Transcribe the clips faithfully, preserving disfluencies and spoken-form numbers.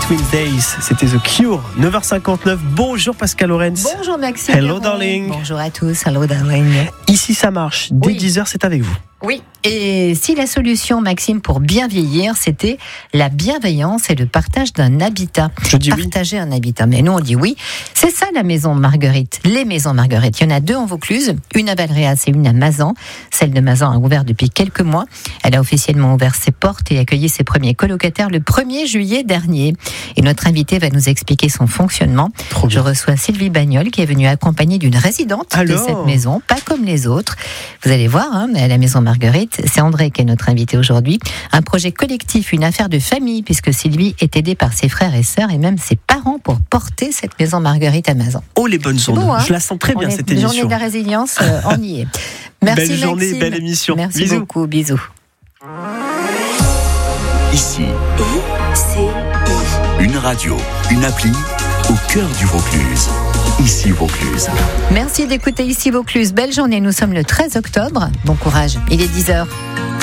Between Days, c'était The Cure, neuf heures cinquante-neuf. Bonjour Pascal Lorenz. Bonjour Maxime. Hello darling. Bonjour à tous, hello darling. Ici ça marche, dès oui. dix heures c'est avec vous. Oui, et si la solution, Maxime, pour bien vieillir, c'était la bienveillance et le partage d'un habitat. Je dis Partager oui. un habitat, mais nous on dit oui. C'est ça la maison Marguerite, les maisons Marguerite. Il y en a deux en Vaucluse, une à Valréas et une à Mazan. Celle de Mazan a ouvert depuis quelques mois. Elle a officiellement ouvert ses portes et accueilli ses premiers colocataires le premier juillet dernier. Et notre invité va nous expliquer son fonctionnement. Trop Je bien. reçois Sylvie Bagnol qui est venue accompagnée d'une résidente Alors de cette maison, pas comme les autres. Vous allez voir, hein, à la maison Marguerite, c'est André qui est notre invité aujourd'hui. Un projet collectif, une affaire de famille, puisque Sylvie est aidée par ses frères et sœurs et même ses parents pour porter cette maison Marguerite à Mazan. Oh les bonnes ondes, beau, hein. je la sens très bien On est- cette émission. Journée de la résilience, euh, on y est. Merci Belle journée, Maxime. belle émission. Merci Bisous. beaucoup, bisous. Ici, une radio, une appli au cœur du Vaucluse. Ici Vaucluse. Merci d'écouter ici Vaucluse. Belle journée, nous sommes le treize octobre. Bon courage, il est dix heures.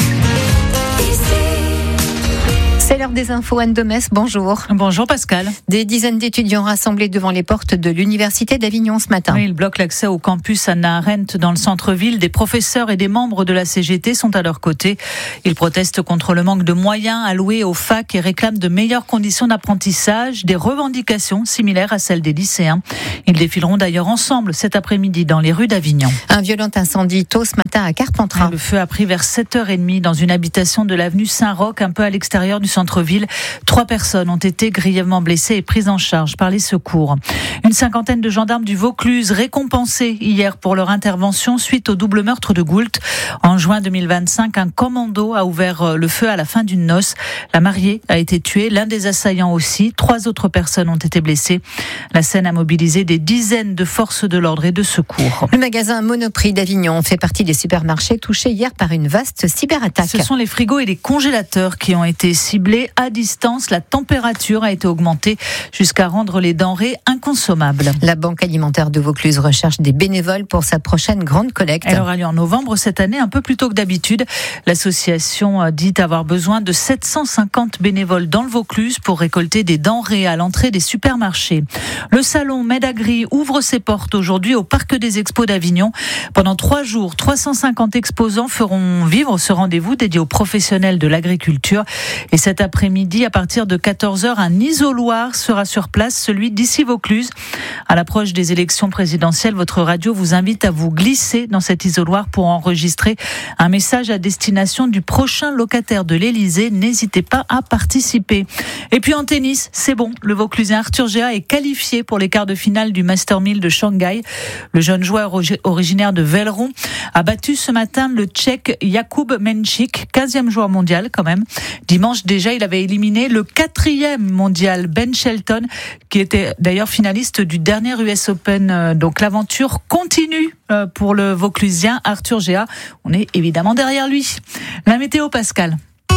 C'est l'heure des infos. Anne Domès, bonjour. Bonjour Pascal. Des dizaines d'étudiants rassemblés devant les portes de l'Université d'Avignon ce matin. Oui, ils bloquent l'accès au campus Anna Arendt dans le centre-ville. Des professeurs et des membres de la C G T sont à leur côté. Ils protestent contre le manque de moyens alloués aux facs et réclament de meilleures conditions d'apprentissage, des revendications similaires à celles des lycéens. Ils défileront d'ailleurs ensemble cet après-midi dans les rues d'Avignon. Un violent incendie tôt ce matin à Carpentras. Le feu a pris vers sept heures trente dans une habitation de l'avenue Saint-Roch, un peu à l'extérieur du centre-ville. Trois personnes ont été grièvement blessées et prises en charge par les secours. Une cinquantaine de gendarmes du Vaucluse récompensés hier pour leur intervention suite au double meurtre de Goult. En juin deux mille vingt-cinq, un commando a ouvert le feu à la fin d'une noce. La mariée a été tuée, l'un des assaillants aussi. Trois autres personnes ont été blessées. La scène a mobilisé des dizaines de forces de l'ordre et de secours. Le magasin Monoprix d'Avignon fait partie des supermarchés touchés hier par une vaste cyberattaque. Ce sont les frigos et les congélateurs qui ont été ciblés à distance. La température a été augmentée jusqu'à rendre les denrées inconsommables. La Banque alimentaire de Vaucluse recherche des bénévoles pour sa prochaine grande collecte. Elle aura lieu en novembre cette année, un peu plus tôt que d'habitude. L'association dit avoir besoin de sept cent cinquante bénévoles dans le Vaucluse pour récolter des denrées à l'entrée des supermarchés. Le salon Medagri ouvre ses portes aujourd'hui au Parc des Expos d'Avignon. Pendant trois jours, trois cent cinquante exposants feront vivre ce rendez-vous dédié aux professionnels de l'agriculture. Et cet après-midi, à partir de quatorze heures, un isoloir sera sur place, celui d'ici Vaucluse. À l'approche des élections présidentielles, votre radio vous invite à vous glisser dans cet isoloir pour enregistrer un message à destination du prochain locataire de l'Élysée. N'hésitez pas à participer. Et puis en tennis, c'est bon. Le Vauclusien Arthur Géat est qualifié pour les quarts de finale du Master mille de Shanghai. Le jeune joueur originaire de Velleron a battu ce matin le Tchèque Jakub Menchik, quinzième joueur mondial quand même. Dimanche déjà, il avait éliminé le quatrième mondial Ben Shelton, qui était d'ailleurs finaliste du dernier U S Open. Donc l'aventure continue pour le Vauclusien Arthur Géat. On est évidemment derrière lui. La météo, Pascal.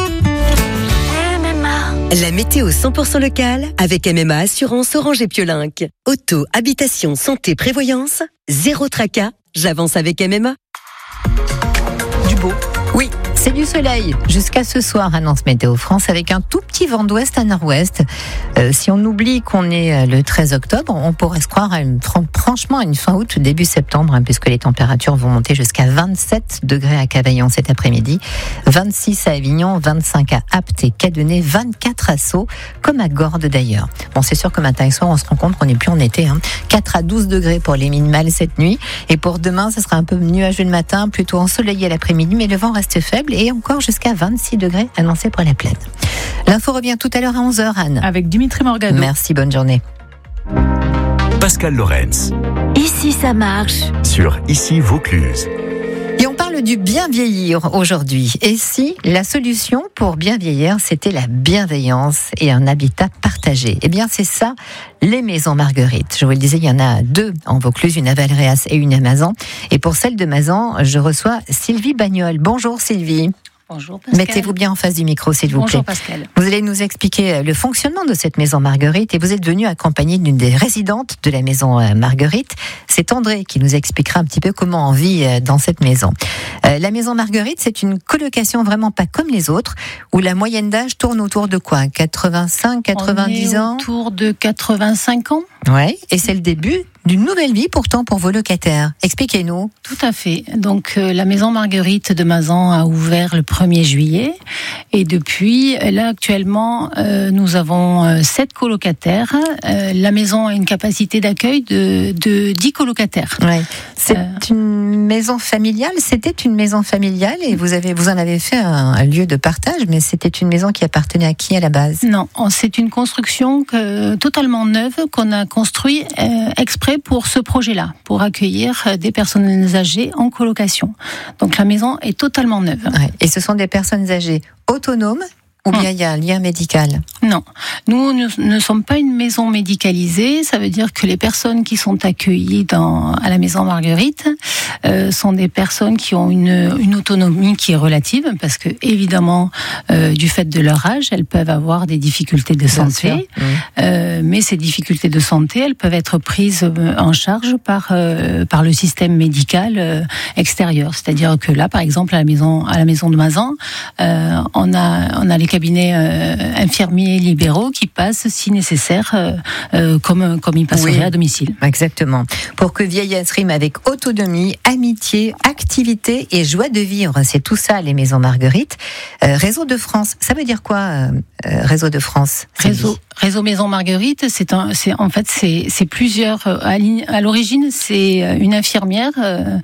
La météo cent pour cent locale avec M M A Assurance Orange et Piolinck. Auto, habitation, santé, prévoyance, zéro tracas. J'avance avec M M A. Du beau. Oui, c'est du soleil jusqu'à ce soir, annonce Météo France, avec un tout petit vent d'ouest à nord-ouest. Euh, si on oublie qu'on est le treize octobre, on pourrait se croire à une, franchement à une fin août, début septembre, hein, puisque les températures vont monter jusqu'à vingt-sept degrés à Cavaillon cet après-midi, vingt-six à Avignon, vingt-cinq à Apt et Cadenet, vingt-quatre à Sceaux, comme à Gordes d'ailleurs. Bon, c'est sûr que matin et soir, on se rend compte qu'on n'est plus en été. Hein. quatre à douze degrés pour les minimales cette nuit. Et pour demain, ça sera un peu nuageux le matin, plutôt ensoleillé l'après-midi, mais le vent reste faible et encore jusqu'à vingt-six degrés annoncés pour la plaine. L'info revient tout à l'heure à onze heures, Anne. Avec Dimitri Morgado. Merci, bonne journée. Pascal Lorenz. Ici ça marche. Sur Ici Vaucluse. Et on parle du bien vieillir aujourd'hui. Et si la solution pour bien vieillir, c'était la bienveillance et un habitat partagé? Eh bien, c'est ça, les maisons Marguerite. Je vous le disais, il y en a deux en Vaucluse, une à Valréas et une à Mazan. Et pour celle de Mazan, je reçois Sylvie Bagnol. Bonjour Sylvie. Bonjour Pascal. Mettez-vous bien en face du micro, s'il vous Bonjour plaît. Pascal. Vous allez nous expliquer le fonctionnement de cette maison Marguerite et vous êtes venu accompagné d'une des résidentes de la maison Marguerite. C'est André qui nous expliquera un petit peu comment on vit dans cette maison. La maison Marguerite, c'est une colocation vraiment pas comme les autres, où la moyenne d'âge tourne autour de quoi ? quatre-vingt-cinq, quatre-vingt-dix ans ? Autour de quatre-vingt-cinq ans. Ouais, et c'est le début d'une nouvelle vie pourtant pour vos locataires. Expliquez-nous. Tout à fait. Donc euh, la maison Marguerite de Mazan a ouvert le premier juillet et depuis, là actuellement, euh, nous avons euh, sept colocataires. Euh, la maison a une capacité d'accueil de, de dix colocataires. Ouais. C'est Euh, une maison familiale, c'était une maison familiale et vous avez, vous en avez fait un, un lieu de partage, mais c'était une maison qui appartenait à qui à la base ? Non, c'est une construction que, totalement neuve qu'on a construite euh, exprès pour ce projet-là, pour accueillir des personnes âgées en colocation. Donc la maison est totalement neuve. Ouais. Et ce sont des personnes âgées autonomes ou bien il y a un lien médical ? Non, nous ne, ne sommes pas une maison médicalisée. Ça veut dire que les personnes qui sont accueillies dans, à la maison Marguerite euh, sont des personnes qui ont une, une autonomie qui est relative, parce que évidemment, euh, du fait de leur âge, elles peuvent avoir des difficultés de santé. Mmh. Euh, mais ces difficultés de santé, elles peuvent être prises en charge par euh, par le système médical euh, extérieur. C'est-à-dire que là, par exemple, à la maison à la maison de Mazan, euh, on a on a les cabinets euh, infirmiers libéraux qui passent, si nécessaire, euh, euh, comme comme ils passeraient Oui. à domicile. Exactement. Pour que vieillesse rime avec autonomie, amitié, activité et joie de vivre, c'est tout ça les maisons Marguerite. Euh, Réseau de France, ça veut dire quoi euh, euh, Réseau de France ? Réseau Réseau Maison Marguerite, c'est un, c'est en fait c'est c'est plusieurs. À, à l'origine, c'est une infirmière euh,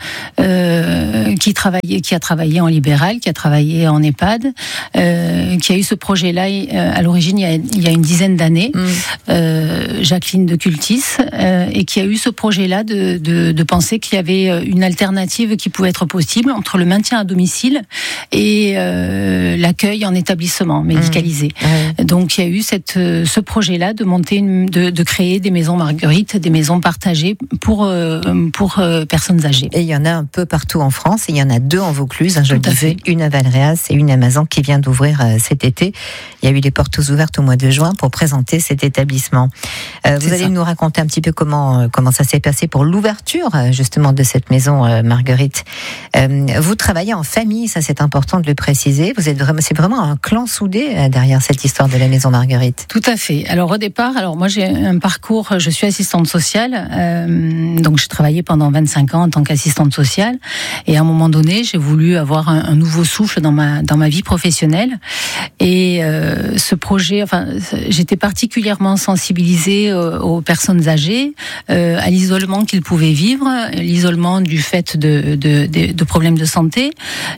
euh, qui travaillait, qui a travaillé en libéral, qui a travaillé en EHPAD, euh, qui a eu ce projet-là euh, à l'origine il y a, il y a une dizaine d'années, mmh. euh, Jacqueline de Cultis, euh, et qui a eu ce projet-là de, de, de penser qu'il y avait une alternative qui pouvait être possible entre le maintien à domicile et euh, l'accueil en établissement médicalisé. Mmh. Ouais. Donc il y a eu cette ce projet-là de monter, une, de, de créer des maisons Marguerite, des maisons partagées pour euh, pour euh, personnes âgées. Et il y en a un peu partout en France. Et il y en a deux en Vaucluse. Hein, je le disais, fait. Une à Valréas et une à Mazan qui vient d'ouvrir euh, cet été. Il y a eu les portes ouvertes au mois de juin pour présenter cet établissement. Euh, vous allez ça. nous raconter un petit peu comment euh, comment ça s'est passé pour l'ouverture euh, justement de cette maison euh, Marguerite. Euh, vous travaillez en famille, ça c'est important de le préciser. Vous êtes vraiment, c'est vraiment un clan soudé euh, derrière cette histoire de la maison Marguerite. Tout à fait. Alors au départ, alors moi j'ai un parcours, je suis assistante sociale, euh, donc j'ai travaillé pendant vingt-cinq ans en tant qu'assistante sociale, et à un moment donné, j'ai voulu avoir un, un nouveau souffle dans ma dans ma vie professionnelle, et euh, ce projet, enfin, j'étais particulièrement sensibilisée aux, aux personnes âgées, euh, à l'isolement qu'ils pouvaient vivre, l'isolement du fait de de, de, de problèmes de santé,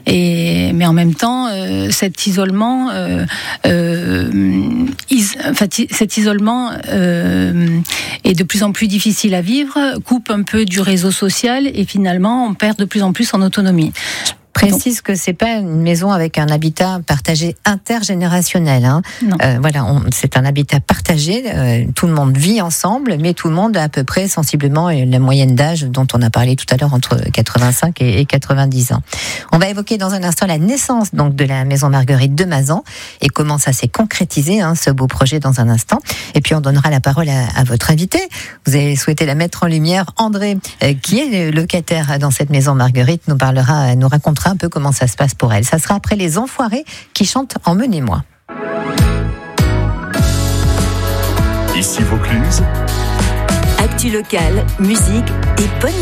et mais en même temps, euh, cet isolement, euh, euh, is, enfin, cet isolement euh, est de plus en plus difficile à vivre, coupe un peu du réseau social et finalement on perd de plus en plus en autonomie. Précise que c'est pas une maison avec un habitat partagé intergénérationnel. Hein. Euh, voilà, on, c'est un habitat partagé. Euh, tout le monde vit ensemble, mais tout le monde a à peu près sensiblement la moyenne d'âge dont on a parlé tout à l'heure entre quatre-vingt-cinq et quatre-vingt-dix ans. On va évoquer dans un instant la naissance donc de la maison Marguerite de Mazan et comment ça s'est concrétisé, hein, ce beau projet dans un instant. Et puis on donnera la parole à, à votre invité. Vous avez souhaité la mettre en lumière, André, euh, qui est locataire dans cette maison Marguerite, nous parlera, nous racontera un peu comment ça se passe pour elle. Ça sera après les Enfoirés qui chantent Emmenez-moi. Ici Vaucluse. Actu locale, musique et bonne